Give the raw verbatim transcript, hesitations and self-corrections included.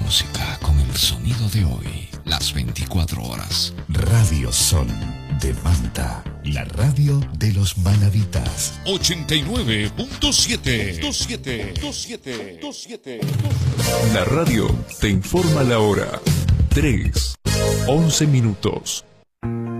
música con el sonido de hoy, las veinticuatro horas. Radio Sol de Manta, la radio de los manaditas. ochenta y nueve punto siete. La radio te informa la hora. tres, once minutos.